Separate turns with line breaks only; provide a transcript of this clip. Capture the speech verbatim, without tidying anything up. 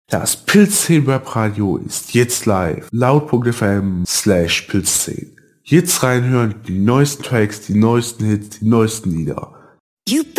Das Pilzzehn Webradio ist jetzt live. Laut.fm slash Pilzzehn. Jetzt reinhören, die neuesten Tracks, die neuesten Hits, die neuesten Lieder. You